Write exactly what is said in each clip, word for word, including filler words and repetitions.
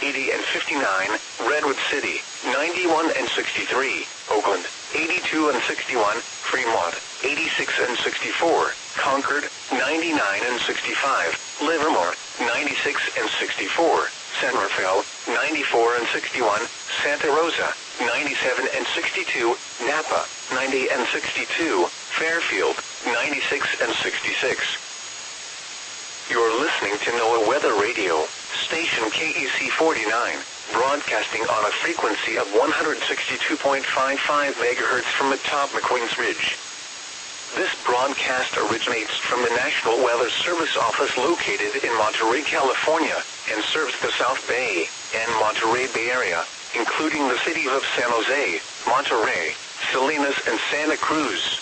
eighty and fifty-nine, Redwood City, ninety-one and sixty-three, Oakland, eighty-two and sixty-one, Fremont, eighty-six and sixty-four, Concord, ninety-nine and sixty-five, Livermore, ninety-six and sixty-four, San Rafael, ninety-four and sixty-one, Santa Rosa, ninety-seven and sixty-two, Napa, ninety and sixty-two, Fairfield, ninety-six and sixty-six. You're listening to NOAA Weather Radio, station K E C forty-nine, broadcasting on a frequency of one hundred sixty-two point five five megahertz from atop McQueen's Ridge. This broadcast originates from the National Weather Service office located in Monterey, California, and serves the South Bay and Monterey Bay Area, including the cities of San Jose, Monterey, Salinas, and Santa Cruz.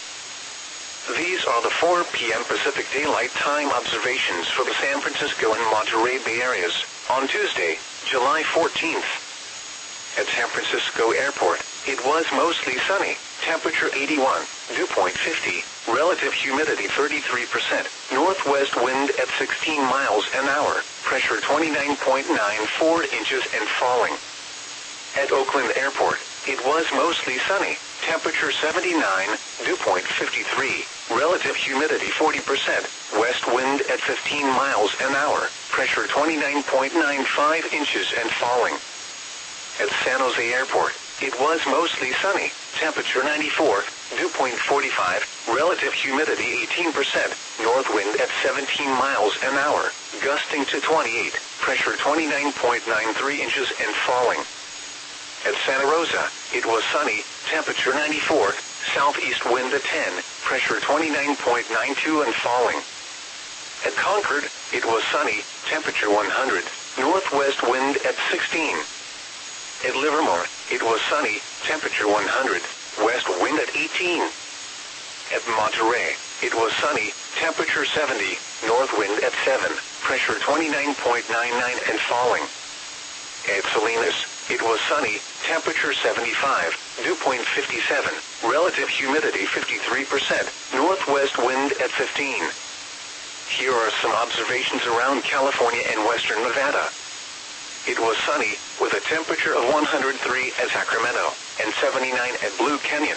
These are the four p m Pacific Daylight Time observations for the San Francisco and Monterey Bay areas on Tuesday, July fourteenth. At San Francisco Airport, it was mostly sunny, temperature eighty-one, dew point fifty, relative humidity thirty-three percent, northwest wind at sixteen miles an hour, pressure twenty-nine point nine four inches and falling. At Oakland Airport, it was mostly sunny, temperature seventy-nine, dew point fifty-three, relative humidity forty percent, west wind at fifteen miles an hour, pressure twenty-nine point nine five inches and falling. At San Jose Airport, it was mostly sunny, temperature ninety-four, dew point forty-five, relative humidity eighteen percent, north wind at seventeen miles an hour, gusting to twenty-eight, pressure twenty-nine point nine three inches and falling. At Santa Rosa, it was sunny, temperature ninety-four, southeast wind at ten, pressure twenty-nine point nine two and falling. At Concord, it was sunny, temperature one hundred, northwest wind at sixteen. At Livermore, it was sunny, temperature one hundred, west wind at eighteen. At Monterey, it was sunny, temperature seventy, north wind at seven, pressure twenty-nine point nine nine and falling. At Salinas, it was sunny, temperature seventy-five, dew point fifty-seven, relative humidity fifty-three percent, northwest wind at fifteen. Here are some observations around California and western Nevada. It was sunny, with a temperature of one hundred three at Sacramento, and seventy-nine at Blue Canyon.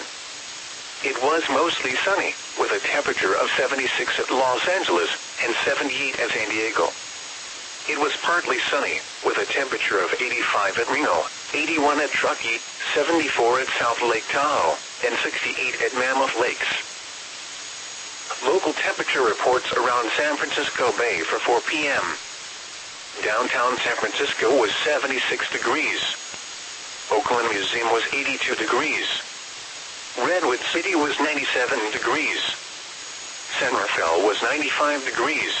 It was mostly sunny, with a temperature of seventy-six at Los Angeles, and seventy-eight at San Diego. It was partly sunny, with a temperature of eighty-five at Reno, eighty-one at Truckee, seventy-four at South Lake Tahoe, and sixty-eight at Mammoth Lakes. Local temperature reports around San Francisco Bay for four p m Downtown San Francisco was seventy-six degrees. Oakland Museum was eighty-two degrees. Redwood City was ninety-seven degrees. San Rafael was ninety-five degrees.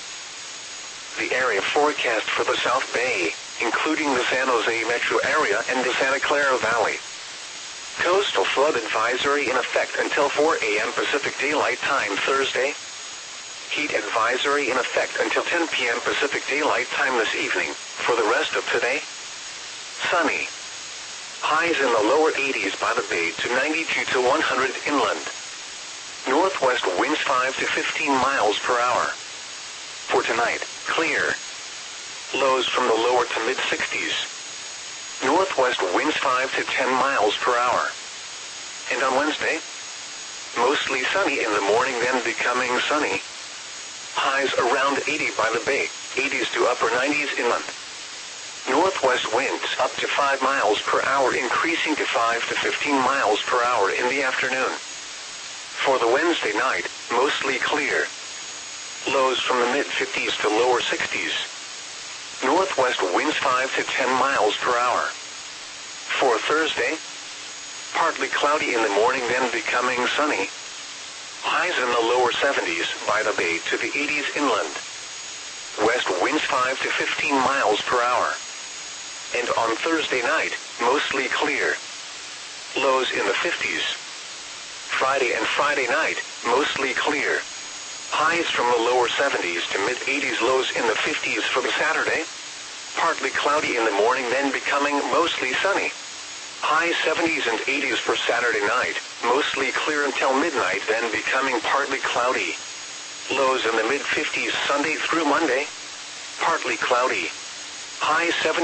The area forecast for the South Bay, including the San Jose metro area and the Santa Clara Valley. Coastal flood advisory in effect until four a m Pacific Daylight Time Thursday. Heat advisory in effect until ten p m Pacific Daylight Time this evening. For the rest of today, sunny. Highs in the lower eighties by the bay to ninety-two to one hundred inland. Northwest winds five to fifteen miles per hour. For tonight, clear. Lows from the lower to mid sixties. Northwest winds five to ten miles per hour. And on Wednesday, mostly sunny in the morning, then becoming sunny. Highs around eighty by the bay, eighties to upper nineties inland. Northwest winds up to five miles per hour, increasing to five to fifteen miles per hour in the afternoon. For the Wednesday night, mostly clear. Lows from the mid fifties to lower sixties. Northwest winds five to ten miles per hour. For Thursday, partly cloudy in the morning, then becoming sunny. Highs in the lower seventies by the bay to the eighties inland. West winds five to fifteen miles per hour. And on Thursday night, mostly clear. Lows in the fifties. Friday and Friday night, mostly clear. Highs from the lower seventies to mid eighties, lows in the fifties for the Saturday. Partly cloudy in the morning, then becoming mostly sunny. High seventies and eighties for Saturday night, mostly clear until midnight, then becoming partly cloudy. Lows in the mid fifties Sunday through Monday. Partly cloudy. High seventies.